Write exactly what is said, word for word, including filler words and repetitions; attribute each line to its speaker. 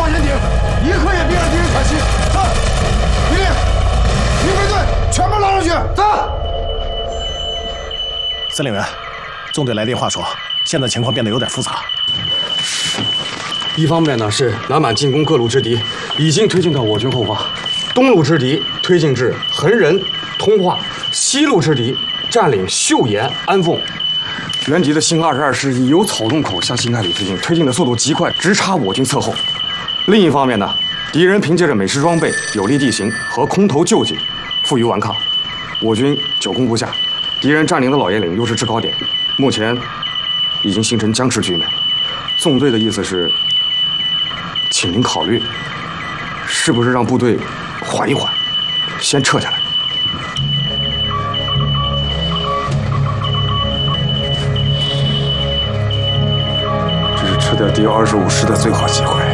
Speaker 1: 往前顶，一刻也别让敌人喘息。走，命令，预备队全部拉上去。走。
Speaker 2: 司令员，纵队来电话说，现在情况变得有点复杂。
Speaker 3: 一方面呢是南满进攻各路之敌已经推进到我军后方，东路之敌推进至横仁、通化，西路之敌占领岫岩、安凤。原敌的新二十二师已由草洞口向新开里推进，推进的速度极快，直插我军侧后。另一方面呢，敌人凭借着美式装备、有利地形和空投救济，负隅顽抗，我军久攻不下。敌人占领的老爷岭又是制高点，目前已经形成僵持局面。纵队的意思是，请您考虑，是不是让部队缓一缓，先撤下来。
Speaker 1: 这是撤掉第二十五师的最好机会。